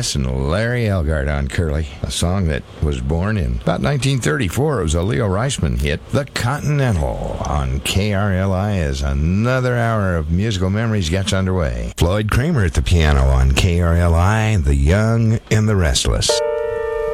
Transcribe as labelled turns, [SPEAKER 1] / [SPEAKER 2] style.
[SPEAKER 1] Thomas and Larry Elgart on Curly, a song that was born in about 1934. It was a Leo Reisman hit. The Continental on KRLI as another hour of musical memories gets underway. Floyd Kramer at the piano on KRLI, The Young and the Restless.